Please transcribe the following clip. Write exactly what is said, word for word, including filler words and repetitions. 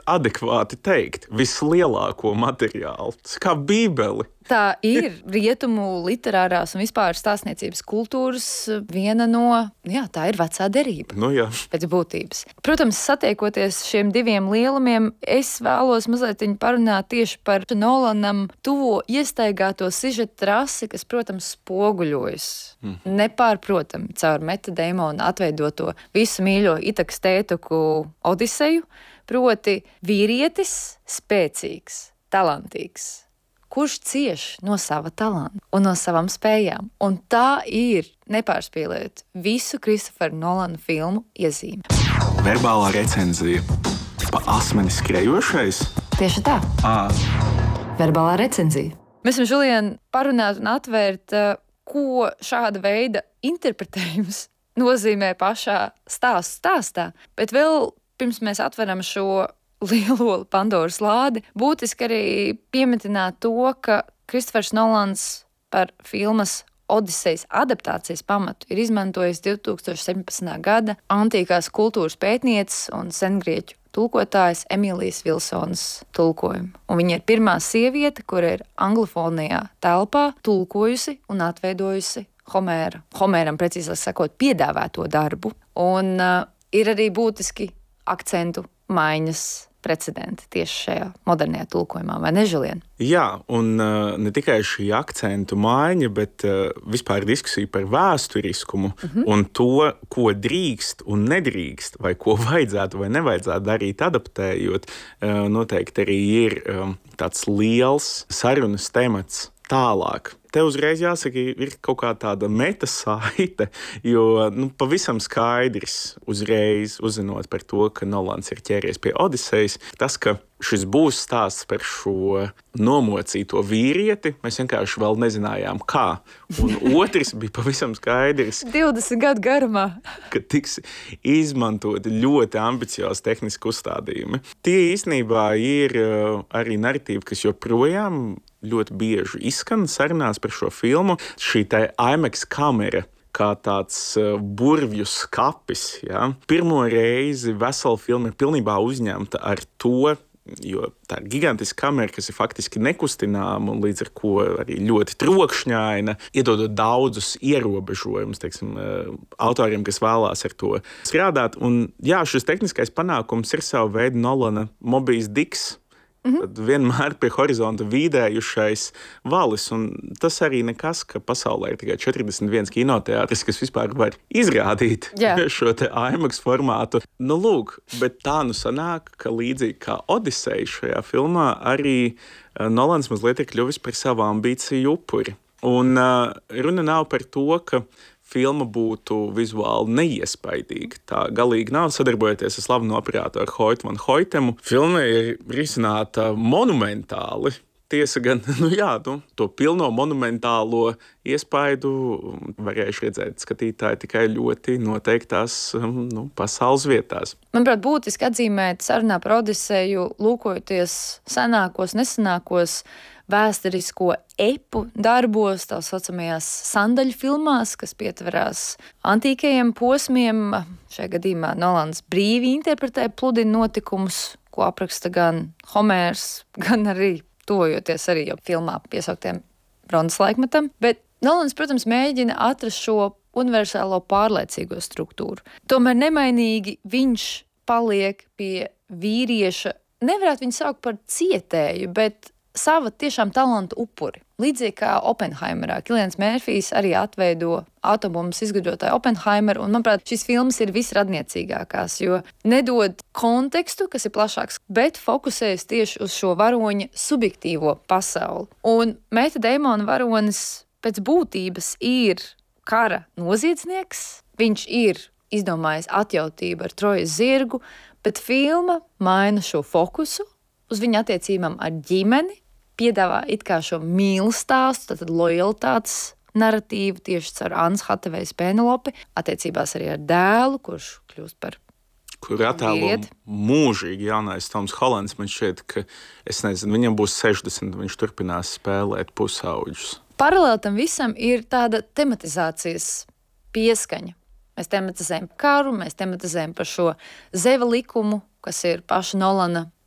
adekvāti teikt, vislielāko materiālu. Tas kā bībeli. Tā ir rietumu literārās un vispār stāstniecības kultūras viena no, jā, tā ir vecā derība. Nu jā. Pēc būtības. Protams, satiekoties šiem diviem lielumiem, es vēlos mazliet parunāt tieši par Nolanam tuvo iestaigāto sižeta trasi, kas, protams, spoguļojas. Mm. Nepārprotami caur Meta Deimona atveidoto visu mīļo Itakas tētuku Odiseju, proti vīrietis spēcīgs, talantīgs, kurš cieš no sava talanta un no savām spējām. Un tā ir, nepārspīlējot, visu Kristofera Nolana filmu iezīme. Verbālā recenzija. Pa asmeni skrejošais? Tieši tā. À. Verbālā recenzija. Mēs varam šodien parunāt un atvērt, ko šāda veida interpretējums nozīmē pašā stāstu stāstā. Bet vēl pirms mēs atveram šo lielo Pandoras lādi, būtiski arī piemetināt to, ka Kristofers Nolans par filmas Odisejas adaptācijas pamatu ir izmantojis divi tūkstoši septiņpadsmitā gada antīkās kultūras pētnieces un sengrieķu tulkotājs Emīlijas Vilsonas tulkojumu. Un viņa ir pirmā sieviete, kura ir anglofonajā telpā tulkojusi un atveidojusi Homēra. Homēram, precīzāk sakot, piedāvāto darbu. Un uh, ir arī būtiski akcentu maiņas precedenti tieši šajā modernajā tulkojumā, vai ne, Žilien? Jā, un uh, ne tikai šī akcentu maiņa, bet uh, vispār diskusija par vēsturiskumu mm-hmm. un to, ko drīkst un nedrīkst, vai ko vajadzētu vai nevajadzētu darīt adaptējot, uh, noteikti arī ir um, tāds liels sarunas temats tālāk. Te uzreiz jāsaka, ir kaut kā tāda metasaite, jo nu, pavisam skaidrs uzreiz uzzinot par to, ka Nolans ir ķēries pie Odisejas, tas, ka šis būs stāsts par šo nomocīto vīrieti, mēs vienkārši vēl nezinājām, kā. Un otrs bija pavisam skaidrs, divdesmit gadu garumā, ka tiks izmantoti ļoti ambiciozi tehniski uzstādījumi. Tie īstenībā ir arī narratīvi, kas joprojām ļoti bieži izskan sarunās par šo filmu. Šī tā IMAX kamera, kā tāds uh, burvju skapis. Ja? Pirmo reizi vesela filma ir pilnībā uzņemta ar to, jo tā ir gigantiska kamera, kas ir faktiski nekustināma un līdz ar ko arī ļoti trokšņaina, iedodot daudzus ierobežojumus, teiksim, autoriem, kas vēlās ar to strādāt. Un jā, šis tehniskais panākums ir savu veidu Nolana Mobius Dicks. Mm-hmm. Tad vienmēr pie horizonta vīdējušais valis, un tas arī nekas, ka pasaulē ir tikai četrdesmit viens kinoteātris, kas vispār var izrādīt yeah. šo te IMAX formātu. Nu, lūk, bet tā nu sanāk, ka līdzīgi kā Odiseja šajā filmā, arī Nolans mazliet ir kļuvis par savu ambīciju upuri. Un uh, runa nav par to, ka filma būtu vizuāli neiespaidīga. Tā galīgi nav, sadarbojoties ar slavenu operatoru Hoytu van Hoytemu. Filma ir risināta monumentāli. Tiesa gan, nu jā, nu, to pilno monumentālo iespaidu varējuši redzēt skatītāji tikai ļoti noteiktās nu, pasaules vietās. Manuprāt, būtiski atzīmēt sarunā par Odiseju, lūkojoties senākos, nesenākos vēsturisko epu darbos, tā saucamajās sandaļu filmās, kas pietverās antīkajiem posmiem. Šajā gadījumā Nolans brīvi interpretē pludina notikumus, ko apraksta gan Homērs, gan arī tuvojoties arī jau filmā piesauktiem bronzas laikmetam. Bet Nolans, protams, mēģina atrast šo universālo pārliecīgo struktūru. Tomēr nemainīgi viņš paliek pie vīrieša, nevarētu viņu saukt par cietēju, bet sava tiešām talanta upuri. Līdzīgi kā Oppenheimerā. Kilians Mērfijs arī atveido atombummas izgudrotāju Oppenheimeru, un, manuprāt, šīs filmas ir visradniecīgākās, jo nedod kontekstu, kas ir plašāks, bet fokusējas tieši uz šo varoņa subjektīvo pasauli. Un Meta Deimona varonis pēc būtības ir kara noziedznieks, viņš ir izdomājis atjautību ar Trojas zirgu, bet filma maina šo fokusu uz viņa attiecībām ar ģimeni, piedāvā it kā šo mīlestāstu, tātad lojalitātes narratīvu tieši caur Annas Hathawayes Penelopi, attiecībās arī ar dēlu, kurš kļūst par kur attēlo mūžīgi jaunais Toms Holands. Man šķiet, ka, es nezinu, viņam būs sešdesmit, viņš turpinās spēlēt pusauģus. Paralēli tam visam ir tāda tematizācijas pieskaņa. Mēs tematizējam karu, mēs tematizējam par šo Zeva likumu, kas ir paša Nolana